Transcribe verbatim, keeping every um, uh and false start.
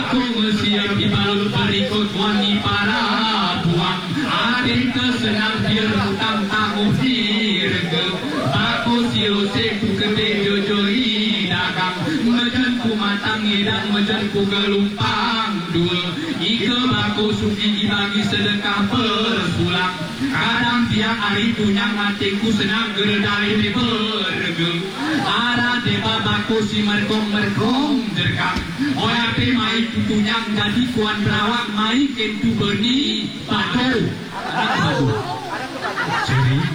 Aku mesiap di balut berikut wangi para buang. Adik kesenang dia hutang tamu direge. Aku siu seku kete jojoi dagang. Mejen ku matang edang mejen ku gelumpang dul. Ike baku suki dibagi sedekah bersulang. Kadang tiang hari tunyang hatiku senang geredai berge. Arah deba baku si merkong merkong jerkam. Oya pe mai tutunyang jadi kuan berawak mai kentu berni batu. Ada batu. Jadi